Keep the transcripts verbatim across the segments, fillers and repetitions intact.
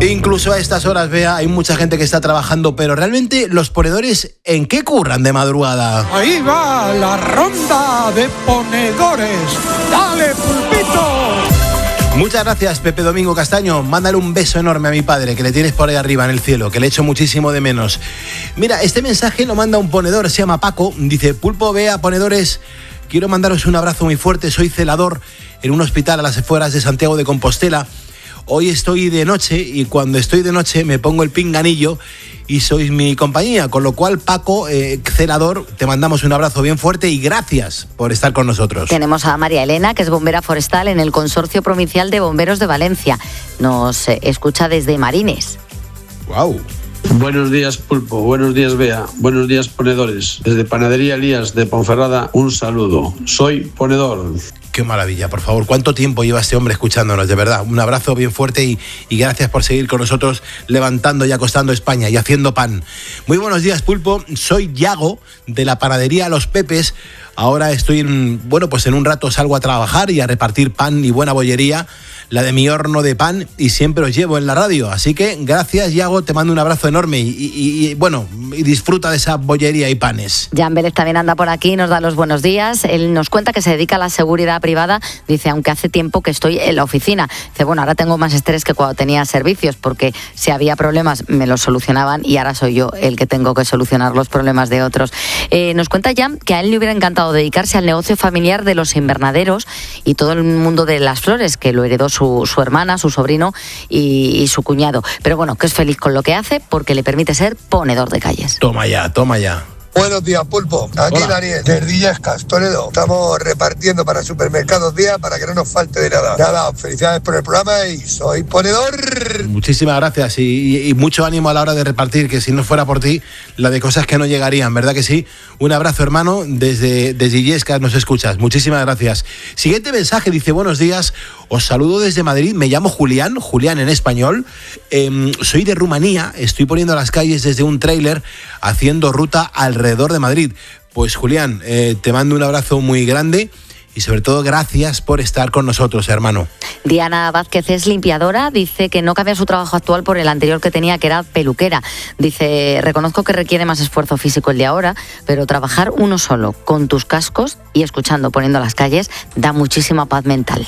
Incluso a estas horas, vea, hay mucha gente que está trabajando, pero realmente los ponedores, ¿en qué curran de madrugada? Ahí va la ronda de ponedores. ¡Dale, pulpito! Muchas gracias, Pepe Domingo Castaño. Mándale un beso enorme a mi padre, que le tienes por ahí arriba en el cielo, que le echo muchísimo de menos. Mira, este mensaje lo manda un ponedor, se llama Paco. Dice: Pulpo, vea, ponedores, quiero mandaros un abrazo muy fuerte. Soy celador en un hospital a las afueras de Santiago de Compostela. Hoy estoy de noche y cuando estoy de noche me pongo el pinganillo y sois mi compañía, con lo cual, Paco, eh, celador, te mandamos un abrazo bien fuerte y gracias por estar con nosotros. Tenemos a María Elena, que es bombera forestal en el Consorcio Provincial de Bomberos de Valencia. Nos eh, escucha desde Marines. Wow. Buenos días, Pulpo. Buenos días, Bea. Buenos días, ponedores. Desde Panadería Elías de Ponferrada, un saludo. Soy ponedor. Qué maravilla, por favor. ¿Cuánto tiempo lleva este hombre escuchándonos? De verdad, un abrazo bien fuerte y, y gracias por seguir con nosotros levantando y acostando España y haciendo pan. Muy buenos días, Pulpo. Soy Yago, de la panadería Los Pepes. Ahora estoy, en, bueno, pues en un rato salgo a trabajar y a repartir pan y buena bollería, la de mi horno de pan, y siempre os llevo en la radio. Así que gracias, Yago, te mando un abrazo enorme y, y, y bueno, y disfruta de esa bollería y panes. Jan Vélez también anda por aquí, nos da los buenos días. Él nos cuenta que se dedica a la seguridad privada. Dice, aunque hace tiempo que estoy en la oficina. Dice, bueno, ahora tengo más estrés que cuando tenía servicios, porque si había problemas me los solucionaban y ahora soy yo el que tengo que solucionar los problemas de otros. Eh, nos cuenta Jan que a él le hubiera encantado dedicarse al negocio familiar de los invernaderos y todo el mundo de las flores, que lo heredó su, su hermana, su sobrino y, y su cuñado. Pero bueno, que es feliz con lo que hace porque le permite ser ponedor de calles. Toma ya, toma ya. Buenos días, Pulpo. Aquí Hola. Daniel, de Ardillescas, Toledo. Estamos repartiendo para Supermercados Día para que no nos falte de nada. Nada, felicidades por el programa y soy ponedor. Muchísimas gracias y, y, y mucho ánimo a la hora de repartir, que si no fuera por ti, la de cosas que no llegarían, ¿verdad que sí? Un abrazo, hermano, desde, desde Illescas nos escuchas. Muchísimas gracias. Siguiente mensaje, dice, buenos días, os saludo desde Madrid, me llamo Julián, Julián en español, eh, soy de Rumanía, estoy poniendo las calles desde un tráiler haciendo ruta alrededor de Madrid. Pues Julián, eh, te mando un abrazo muy grande y sobre todo gracias por estar con nosotros, hermano. Diana Vázquez es limpiadora, dice que no cambia su trabajo actual por el anterior que tenía, que era peluquera. Dice, reconozco que requiere más esfuerzo físico el de ahora, pero trabajar uno solo, con tus cascos y escuchando, poniendo las calles, da muchísima paz mental.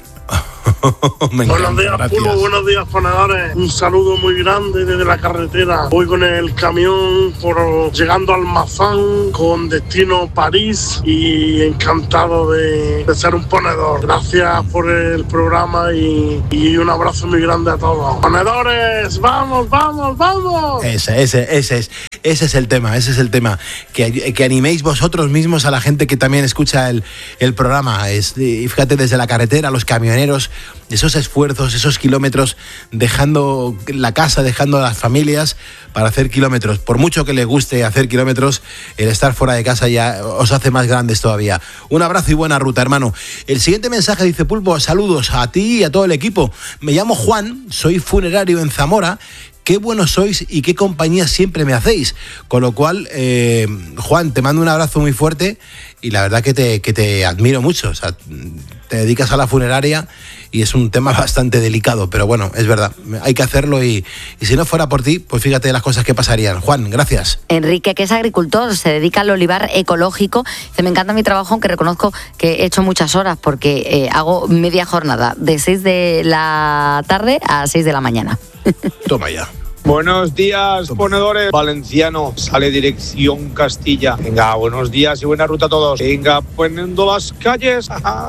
Buenos días, Pulpo, buenos días, ponedores. Un saludo muy grande desde la carretera. Voy con el camión por llegando al Mazán con destino París y encantado de, de ser un ponedor. Gracias por el programa y, y un abrazo muy grande a todos. Ponedores, vamos, vamos, vamos. Ese, ese, ese es, ese es el tema, ese es el tema. Que, que animéis vosotros mismos a la gente que también escucha el, el programa. Es, y fíjate, desde la carretera, los camioneros, esos esfuerzos, esos kilómetros, dejando la casa, dejando a las familias para hacer kilómetros. Por mucho que les guste hacer kilómetros, el estar fuera de casa ya os hace más grandes todavía. Un abrazo y buena ruta, hermano. El siguiente mensaje dice, Pulpo, saludos a ti y a todo el equipo. Me llamo Juan, soy funerario en Zamora. Qué buenos sois y qué compañía siempre me hacéis. Con lo cual, eh, Juan, te mando un abrazo muy fuerte y la verdad que te, que te admiro mucho. O sea, te dedicas a la funeraria y es un tema bastante delicado, pero bueno, es verdad, hay que hacerlo y, y si no fuera por ti, pues fíjate las cosas que pasarían. Juan, gracias. Enrique, que es agricultor, se dedica al olivar ecológico. Dice, me encanta mi trabajo, aunque reconozco que he hecho muchas horas porque eh, hago media jornada, de seis de la tarde a seis de la mañana. Toma ya. Buenos días, ponedores. Valenciano, sale dirección Castilla. Venga, buenos días y buena ruta a todos. Venga, poniendo las calles.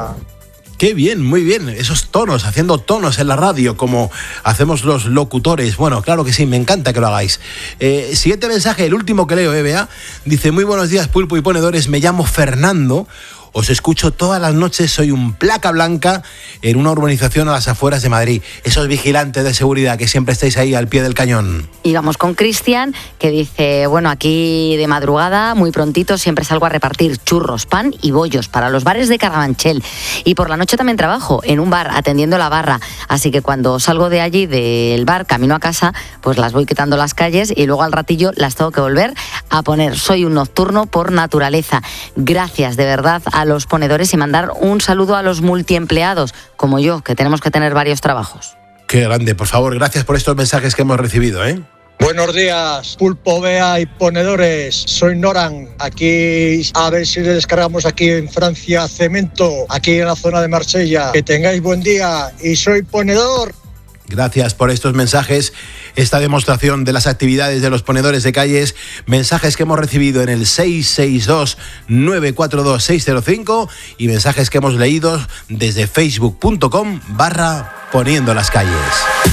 Qué bien, muy bien, esos tonos, haciendo tonos en la radio como hacemos los locutores. Bueno, claro que sí, me encanta que lo hagáis. Eh, siguiente mensaje, el último que leo, E B A, dice, muy buenos días, Pulpo y ponedores, me llamo Fernando. Os escucho todas las noches, soy un placa blanca en una urbanización a las afueras de Madrid. Esos vigilantes de seguridad que siempre estáis ahí al pie del cañón. Y vamos con Cristian, que dice, bueno, aquí de madrugada, muy prontito, siempre salgo a repartir churros, pan y bollos para los bares de Carabanchel. Y por la noche también trabajo en un bar, atendiendo la barra. Así que cuando salgo de allí, del bar, camino a casa, pues las voy quitando las calles y luego al ratillo las tengo que volver a poner. Soy un nocturno por naturaleza. Gracias, de verdad, a los ponedores y mandar un saludo a los multiempleados, como yo, que tenemos que tener varios trabajos. Qué grande, por favor, gracias por estos mensajes que hemos recibido, ¿eh? Buenos días, Pulpo, Bea y ponedores. Soy Noran. Aquí a ver si le descargamos aquí en Francia cemento, aquí en la zona de Marsella. Que tengáis buen día y soy ponedor. Gracias por estos mensajes, esta demostración de las actividades de los ponedores de calles, mensajes que hemos recibido en el seis seis dos, nueve cuatro dos, seis cero cinco y mensajes que hemos leído desde facebook punto com barra poniendo las calles.